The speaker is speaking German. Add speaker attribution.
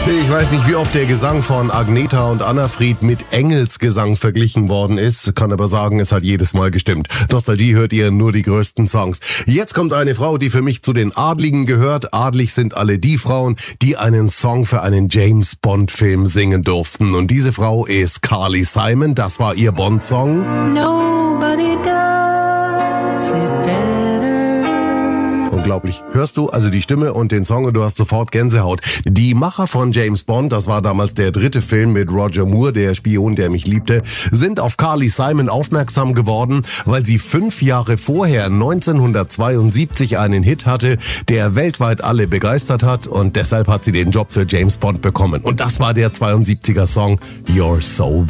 Speaker 1: Ich weiß nicht, wie oft der Gesang von Agnetha und Anna-Fried mit Engelsgesang verglichen worden ist, kann aber sagen, es hat jedes Mal gestimmt. Nostalgie hört ihr nur die größten Songs. Jetzt kommt eine Frau, die für mich zu den Adligen gehört. Adlig sind alle die Frauen, die einen Song für einen James-Bond-Film singen durften. Und diese Frau ist Carly Simon, das war ihr Bond-Song.
Speaker 2: Nobody does it better.
Speaker 1: Unglaublich. Hörst du also die Stimme und den Song und du hast sofort Gänsehaut. Die Macher von James Bond, das war damals der 3. Film mit Roger Moore, der Spion, der mich liebte, sind auf Carly Simon aufmerksam geworden, weil sie 5 Jahre vorher, 1972, einen Hit hatte, der weltweit alle begeistert hat, und deshalb hat sie den Job für James Bond bekommen. Und das war der 72er Song You're So